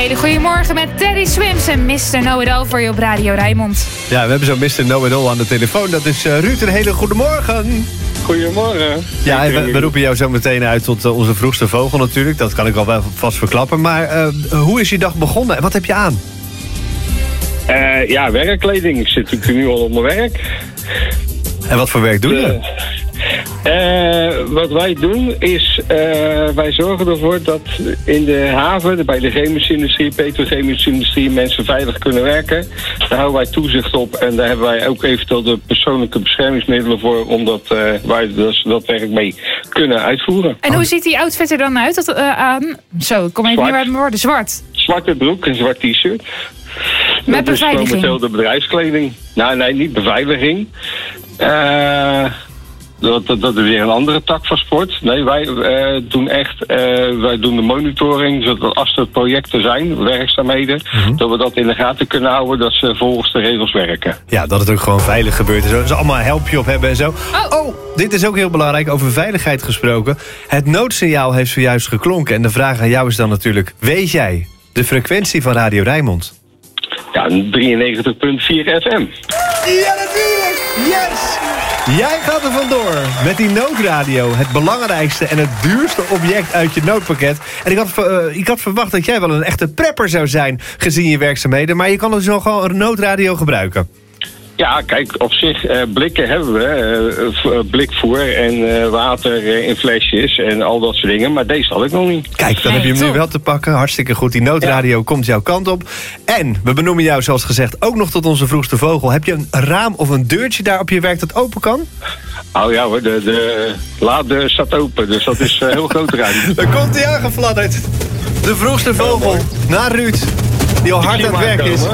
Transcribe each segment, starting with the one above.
Hele goedemorgen met Teddy Swims en Mr. Know-it-all voor je op Radio Rijnmond. Ja, we hebben zo'n Mr. Know-it-all aan de telefoon. Dat is Ruud. Een hele goedemorgen. Goedemorgen. Ja, we roepen jou zo meteen uit tot onze vroegste vogel natuurlijk. Dat kan ik al wel vast verklappen. Maar hoe is je dag begonnen en wat heb je aan? Werkkleding. Ik zit natuurlijk nu al op mijn werk. En wat voor werk doe je? Wat wij doen is, wij zorgen ervoor dat in de haven, bij de chemische industrie, petrochemische industrie, mensen veilig kunnen werken. Daar houden wij toezicht op en daar hebben wij ook eventueel de persoonlijke beschermingsmiddelen voor, omdat wij dat werk mee kunnen uitvoeren. En hoe ziet die outfit er dan uit? Aan? Zo, ik kom even niet bij mijn woorden. Zwart. Zwarte broek en zwart t-shirt. Met beveiliging? Dat is momenteel de bedrijfskleding. Nou, nee, niet beveiliging. Dat is weer een andere tak van sport. Nee, wij doen de monitoring, zodat als er projecten zijn, werkzaamheden, dat we dat in de gaten kunnen houden, dat ze volgens de regels werken. Ja, dat het ook gewoon veilig gebeurt en zo. Dat ze allemaal een helpje op hebben en zo. Oh, dit is ook heel belangrijk, over veiligheid gesproken. Het noodsignaal heeft zojuist geklonken en de vraag aan jou is dan natuurlijk, weet jij de frequentie van Radio Rijnmond? Ja, 93.4 FM. Ja, natuurlijk! Yes! Jij gaat er vandoor met die noodradio. Het belangrijkste en het duurste object uit je noodpakket. En ik had verwacht dat jij wel een echte prepper zou zijn, gezien je werkzaamheden. Maar je kan dus nog gewoon een noodradio gebruiken. Ja, kijk, op zich, blikken hebben we. Blikvoer en water in flesjes en al dat soort dingen. Maar deze had ik nog niet. Kijk, dan heb je hem nu wel te pakken. Hartstikke goed. Die noodradio komt jouw kant op. En we benoemen jou, zoals gezegd, ook nog tot onze vroegste vogel. Heb je een raam of een deurtje daar op je werk dat open kan? Oh ja hoor, de lade staat open. Dus dat is heel groot ruimte. Dan komt hij aangefladderd. De vroegste vogel, na Ruud, die al hard aan het werk is.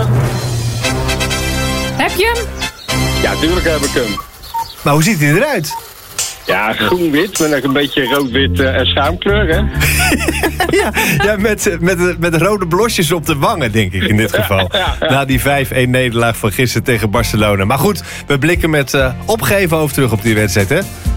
Heb je hem? Ja, tuurlijk heb ik hem. Maar hoe ziet hij eruit? Ja, groen-wit met een beetje rood-wit schaamkleur, hè? met rode blosjes op de wangen, denk ik in dit geval. Na die 5-1 nederlaag van gisteren tegen Barcelona. Maar goed, we blikken met opgeheven hoofd terug op die wedstrijd, hè?